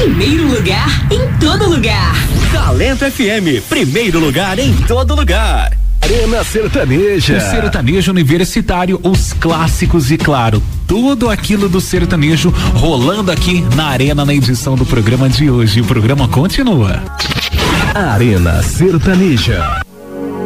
Primeiro lugar em todo lugar. Talento FM, primeiro lugar em todo lugar. Arena Sertaneja. O sertanejo universitário, os clássicos e, claro, tudo aquilo do sertanejo rolando aqui na Arena na edição do programa de hoje. O programa continua. Arena Sertaneja.